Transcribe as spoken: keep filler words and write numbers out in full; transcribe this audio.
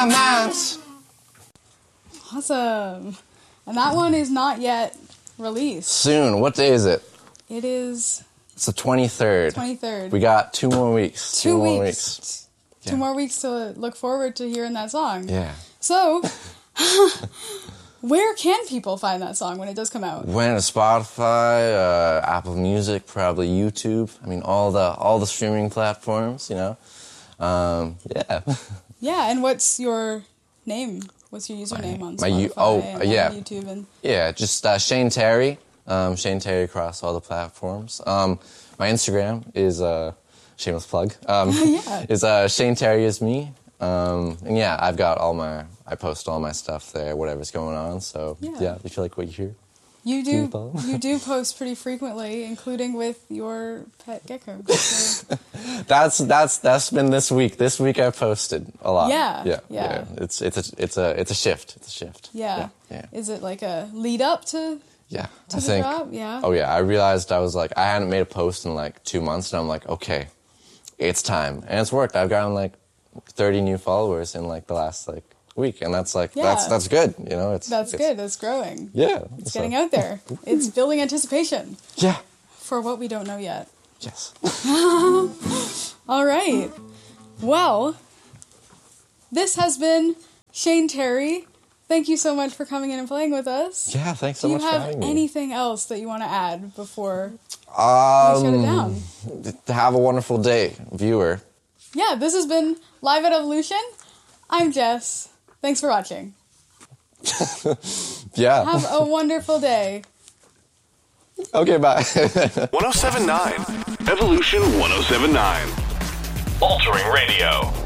my mind. Awesome. And that one is not yet released. Soon. What day is it? It is It's the twenty-third. twenty-third. We got two more weeks. Two, two weeks. more weeks. Two Yeah. more weeks to look forward to hearing that song. Yeah. So, where can people find that song when it does come out? Went to Spotify, uh, Apple Music, probably YouTube. I mean, all the all the streaming platforms. You know. Um, yeah. Yeah, and what's your name? What's your username My- on my Spotify u- oh, and uh, yeah. on YouTube? And Yeah, just uh, Shane Terry. Um, Shane Terry across all the platforms. Um, my Instagram is uh, shameless plug. Um, Yeah. Is uh, Shane Terry is me. Um, and yeah, I've got all my I post all my stuff there, whatever's going on. So Yeah. yeah, if you like what you hear. you Can you do follow? you do post pretty frequently, including with your pet gecko. So, That's that's that's been this week. This week I posted a lot. Yeah, yeah, yeah. It's it's a it's a it's a shift. It's a shift. yeah. yeah. yeah. Is it like a lead up to? Yeah, To I the think. drop? Yeah. Oh yeah, I realized I was like I hadn't made a post in like two months, and I'm like, okay, it's time, and it's worked. I've gotten like thirty new followers in like the last like week, and that's like Yeah. that's that's good. You know, it's That's it's, good. It's growing. Yeah, It's getting out there. It's building anticipation Yeah. for what we don't know yet. Yes. All right. Well, this has been Shane Terry. Thank you so much for coming in and playing with us. Yeah. Thanks so Do you much for have having me. anything else that you want to add before we um, shut it down? Have a wonderful day, viewer. Yeah, this has been Live at Evolution. I'm Jess. Thanks for watching. Yeah. Have a wonderful day. Okay. Bye. one oh seven point nine. Evolution one oh seven point nine. Altering Radio.